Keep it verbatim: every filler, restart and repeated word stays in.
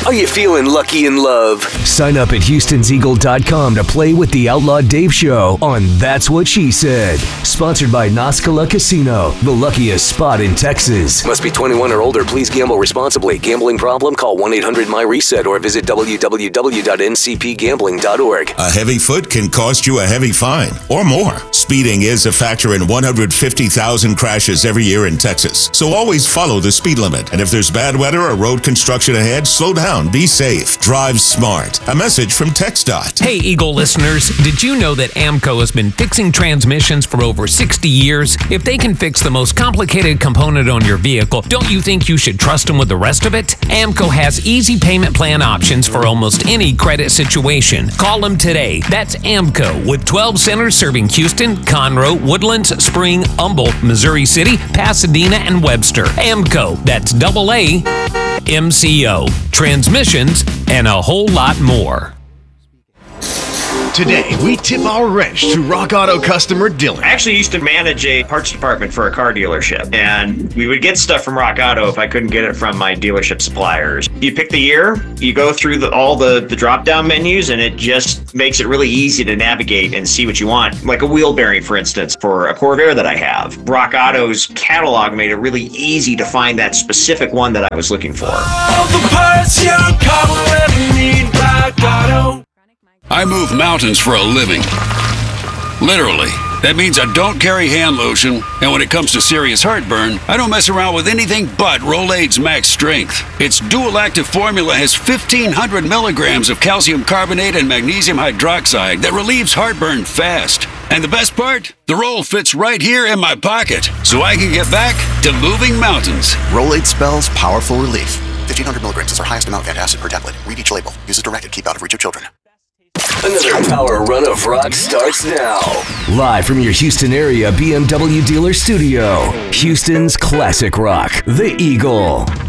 Are you feeling lucky in love? Sign up at Houstons Eagle dot com to play with the Outlaw Dave Show on That's What She Said. Sponsored by Nascala Casino, the luckiest spot in Texas. Must be twenty-one or older. Please gamble responsibly. Gambling problem? Call one eight hundred M Y reset or visit w w w dot n c p gambling dot org. A heavy foot can cost you a heavy fine or more. Speeding is a factor in one hundred fifty thousand crashes every year in Texas. So always follow the speed limit. And if there's bad weather or road construction ahead, slow down, be safe, drive smart. A message from TxDOT. Hey, Eagle listeners, did you know that AAMCO has been fixing transmissions for over sixty years? If they can fix the most complicated component on your vehicle, don't you think you should trust them with the rest of it? AAMCO has easy payment plan options for almost any credit situation. Call them today. That's AAMCO with twelve centers serving Houston, Conroe, Woodlands, Spring, Humboldt, Missouri City, Pasadena, and Webster. AAMCO, that's double A M C O. Transmissions and a whole lot more. Today, we tip our wrench to Rock Auto customer Dylan. I actually used to manage a parts department for a car dealership, and we would get stuff from Rock Auto if I couldn't get it from my dealership suppliers. You pick the year, you go through the, all the, the drop-down menus, and it just makes it really easy to navigate and see what you want. Like a wheel bearing, for instance, for a Corvair that I have. Rock Auto's catalog made it really easy to find that specific one that I was looking for. All the parts your car will ever need, Rock Auto. I move mountains for a living. Literally. That means I don't carry hand lotion, and when it comes to serious heartburn, I don't mess around with anything but Rolaids Max Strength. Its dual-active formula has fifteen hundred milligrams of calcium carbonate and magnesium hydroxide that relieves heartburn fast. And the best part? The roll fits right here in my pocket, so I can get back to moving mountains. Rolaids spells powerful relief. fifteen hundred milligrams is our highest amount of antacid per tablet. Read each label. Use as directed. Keep out of reach of children. Another power run of rock starts now. Live from your Houston area B M W dealer studio, Houston's classic rock, The Eagle.